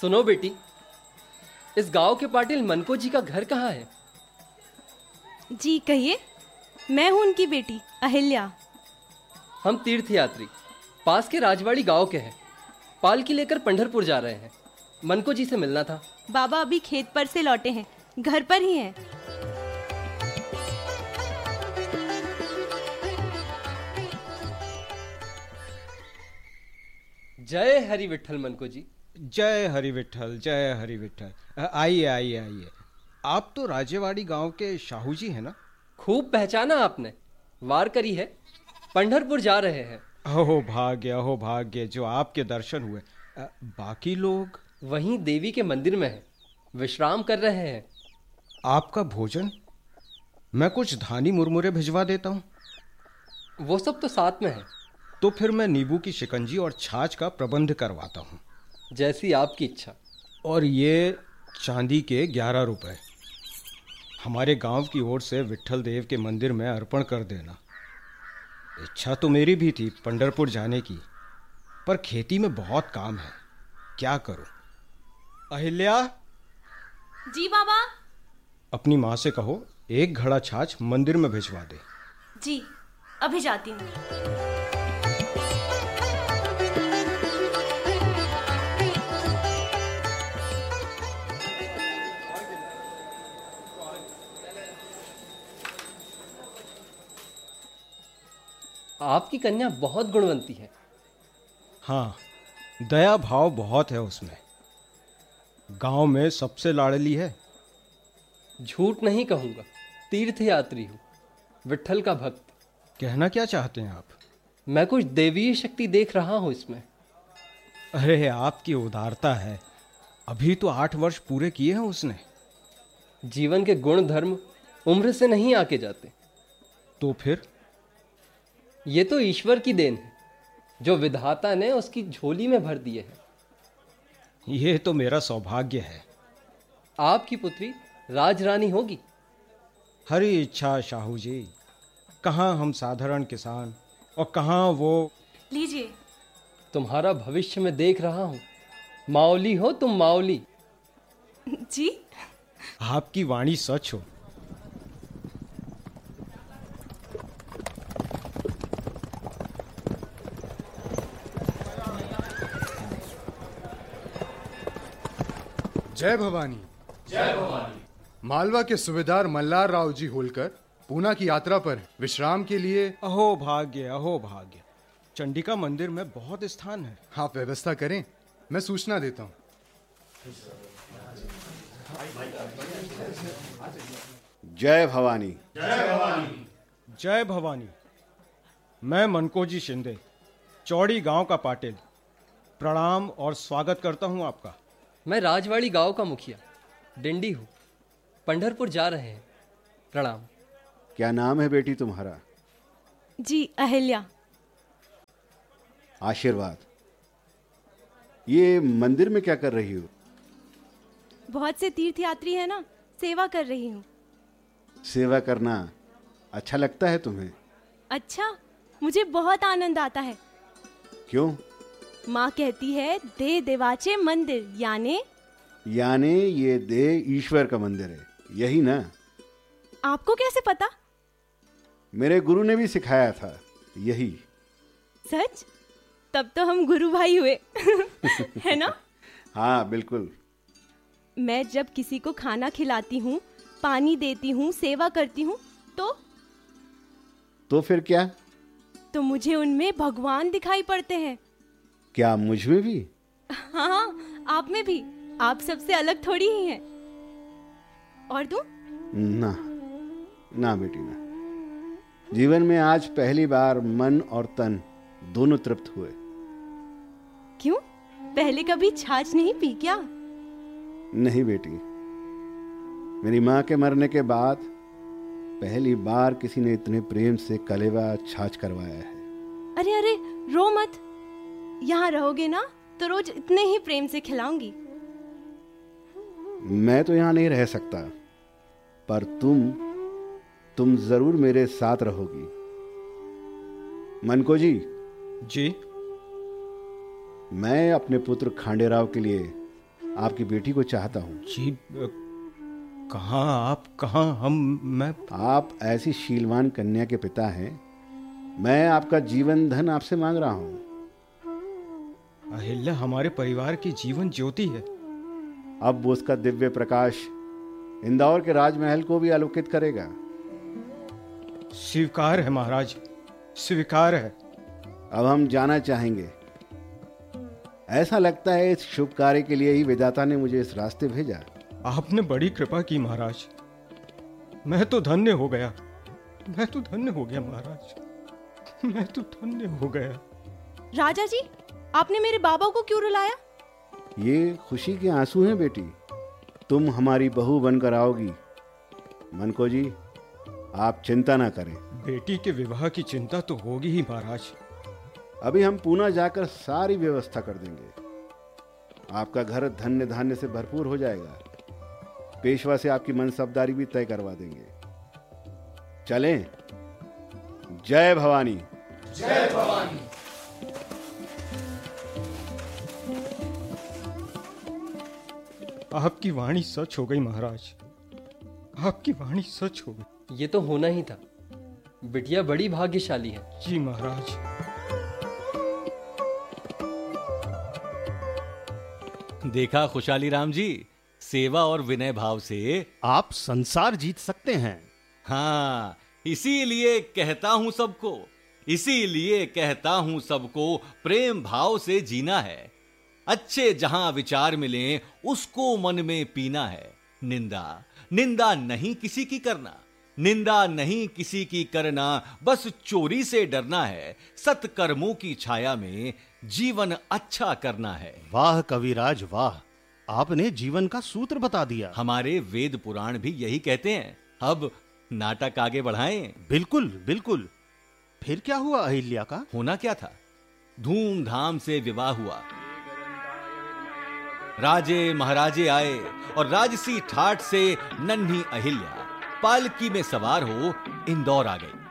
सुनो बेटी, इस गांव के पाटिल मनको जी का घर कहाँ है? जी कहिए। मैं हूँ उनकी बेटी अहिल्या। हम तीर्थयात्री पास के राजवाड़ी गांव के हैं। पालकी लेकर पंढरपुर जा रहे हैं। मनको जी से मिलना था। बाबा अभी खेत पर से लौटे हैं, घर पर ही हैं। जय हरि विठ्ठल मनको जी। जय हरि विठ्ठल, जय हरि विठ्ठल। आइए आइए आइए। आप तो राजेवाड़ी गांव के शाहू जी हैं ना? खूब पहचाना आपने। वार करी है। पंढरपुर जा रहे हैं। अहो भाग्य जो आपके दर्शन हुए। बाकी लोग? वहीं देवी के मंदिर में हैं, विश्राम कर रहे हैं। आपका भोजन? मैं कुछ धानी मुरमुरे भिजवा देता हूँ। वो सब तो साथ में है। तो फिर मैं नींबू की शिकंजी और छाछ का प्रबंध करवाता हूँ। जैसी आपकी इच्छा। और ये चांदी के 11 रुपए हमारे गांव की ओर से विठ्ठल देव के मंदिर में अर्पण कर देना। इच्छा तो मेरी भी थी पंढरपुर जाने की, पर खेती में बहुत काम है, क्या करूं। अहिल्या। जी बाबा। अपनी माँ से कहो एक घड़ा छाछ मंदिर में भिजवा दे। जी अभी जाती हूँ। आपकी कन्या बहुत गुणवंती है। हाँ, दया भाव बहुत है उसमें। गांव में सबसे लाडली है। झूठ नहीं कहूंगा, तीर्थयात्री हूँ, विठ्ठल का भक्त। कहना क्या चाहते हैं आप? मैं कुछ देवीय शक्ति देख रहा हूँ इसमें। अरे आपकी उदारता है। अभी तो 8 वर्ष पूरे किए हैं उसने। जीवन के गुण धर्म उम्र से नहीं आके जाते। तो फिर? ये तो ईश्वर की देन है, जो विधाता ने उसकी झोली में भर दिए है। ये तो मेरा सौभाग्य है। आपकी पुत्री राजरानी होगी। हरी इच्छा शाहू जी। कहाँ हम साधारण किसान और कहाँ वो। लीजिए। तुम्हारा भविष्य में देख रहा हूँ। माओली हो तुम, माओली। जी। आपकी वाणी सच हो। जय भवानी। जय भवानी। मालवा के सूबेदार मल्लार राव जी होलकर पूना की यात्रा पर विश्राम के लिए। अहो भाग्य। चंडिका मंदिर में बहुत स्थान है। आप व्यवस्था करें, मैं सूचना देता हूँ। जय भवानी। जय भवानी। जय भवानी। मैं मनकोजी शिंदे, चौड़ी गांव का पाटिल, प्रणाम और स्वागत करता हूं आपका। मैं राजवाड़ी गांव का मुखिया डिंडी हूँ, पंढरपुर जा रहे हैं। प्रणाम। क्या नाम है बेटी तुम्हारा? जी अहिल्या। आशीर्वाद। ये मंदिर में क्या कर रही हो? बहुत से तीर्थयात्री है ना, सेवा कर रही हूँ। सेवा करना अच्छा लगता है तुम्हें? अच्छा, मुझे बहुत आनंद आता है। क्यों? माँ कहती है दे देवाचे मंदिर, यानी ये दे ईश्वर का मंदिर है, यही ना? आपको कैसे पता? मेरे गुरु ने भी सिखाया था यही। सच? तब तो हम गुरु भाई हुए। है ना? हाँ बिल्कुल। मैं जब किसी को खाना खिलाती हूँ, पानी देती हूँ, सेवा करती हूँ, तो फिर क्या? तो मुझे उनमें भगवान दिखाई पड़ते हैं। क्या मुझ में भी? हाँ, आप में भी। आप सबसे अलग थोड़ी ही हैं। और तुम? ना बेटी ना। जीवन में आज पहली बार मन और तन दोनों तृप्त हुए। क्यों? पहले कभी छाछ नहीं पी क्या? नहीं बेटी, मेरी माँ के मरने के बाद पहली बार किसी ने इतने प्रेम से कलेवा छाछ करवाया है। अरे रो मत। यहाँ रहोगे ना तो रोज इतने ही प्रेम से खिलाऊंगी। मैं तो यहाँ नहीं रह सकता, पर तुम जरूर मेरे साथ रहोगी। मनको जी। मैं अपने पुत्र खांडेराव के लिए आपकी बेटी को चाहता हूँ। जी कहाँ आप, कहाँ हम, मैं? आप ऐसी शीलवान कन्या के पिता हैं, मैं आपका जीवन धन आपसे मांग रहा हूँ। अहिल्या हमारे परिवार की जीवन ज्योति है। अब उसका दिव्य प्रकाश इंदौर के राजमहल को भी आलोकित करेगा। स्वीकार है महाराज, स्वीकार है। अब हम जाना चाहेंगे। ऐसा लगता है इस शुभ कार्य के लिए ही विधाता ने मुझे इस रास्ते भेजा। आपने बड़ी कृपा की महाराज, मैं तो धन्य हो गया, मैं तो धन्य हो गया महाराज, मैं तो धन्य हो गया। राजा जी, आपने मेरे बाबा को क्यों रुलाया? ये खुशी के आंसू हैं बेटी, तुम हमारी बहू बनकर आओगी। मनको जी, आप चिंता ना करें। बेटी के विवाह की चिंता तो होगी ही महाराज। अभी हम पूना जाकर सारी व्यवस्था कर देंगे। आपका घर धन्य धान्य से भरपूर हो जाएगा। पेशवा से आपकी मनसबदारी भी तय करवा देंगे। चलें। जय भवानी। जय भवानी। आपकी वाणी सच हो गई महाराज, आपकी वाणी सच हो गई। ये तो होना ही था। बिटिया बड़ी भाग्यशाली है। जी महाराज। देखा खुशहाली राम जी, सेवा और विनय भाव से आप संसार जीत सकते हैं। हाँ, इसीलिए कहता हूं सबको, इसीलिए कहता हूं सबको, प्रेम भाव से जीना है। अच्छे जहां विचार मिलें उसको मन में पीना है। निंदा निंदा नहीं किसी की करना, निंदा नहीं किसी की करना, बस चोरी से डरना है। सत्कर्मों की छाया में जीवन अच्छा करना है। वाह कविराज वाह, आपने जीवन का सूत्र बता दिया। हमारे वेद पुराण भी यही कहते हैं। अब नाटक आगे बढ़ाएं। बिल्कुल बिल्कुल। फिर क्या हुआ अहिल्या का? होना क्या था, धूमधाम से विवाह हुआ। राजे महाराजे आए और राजसी ठाठ से नन्ही अहिल्या पालकी में सवार हो इंदौर आ गई।